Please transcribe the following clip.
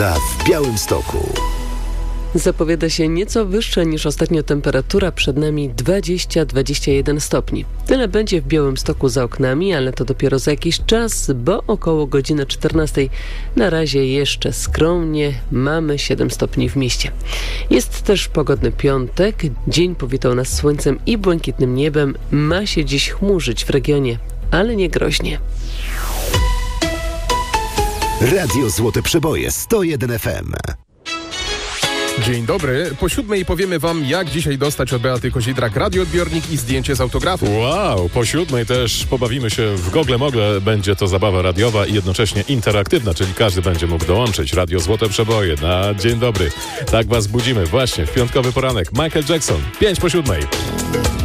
w Białymstoku. Zapowiada się nieco wyższa niż ostatnio temperatura, przed nami 20-21 stopni. Tyle będzie w Białymstoku za oknami, ale to dopiero za jakiś czas, bo około godziny 14. Na razie jeszcze skromnie, mamy 7 stopni w mieście. Jest też pogodny piątek, dzień powitał nas słońcem i błękitnym niebem, ma się dziś chmurzyć w regionie, ale nie groźnie. Radio Złote Przeboje 101 FM. Dzień dobry. Po 7 powiemy wam, jak dzisiaj dostać od Beaty Kozidrak radioodbiornik i zdjęcie z autografu. Wow, po 7 też pobawimy się w gogle-mogle. Będzie to zabawa radiowa i jednocześnie interaktywna, czyli każdy będzie mógł dołączyć. Radio Złote Przeboje na dzień dobry. Tak was budzimy właśnie w piątkowy poranek. Michael Jackson, 5 po 7.